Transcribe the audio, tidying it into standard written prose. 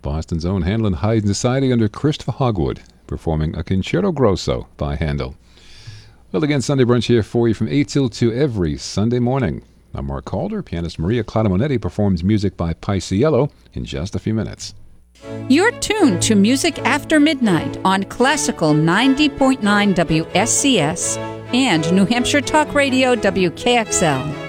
Boston's own Handel and Haydn Society under Christopher Hogwood, performing a Concerto Grosso by Handel. Well, again, Sunday Brunch here for you from 8 till 2 every Sunday morning. I'm Mark Calder. Pianist Maria Clara Monetti performs music by Paisiello in just a few minutes. You're tuned to Music After Midnight on Classical 90.9 WSCS and New Hampshire Talk Radio WKXL.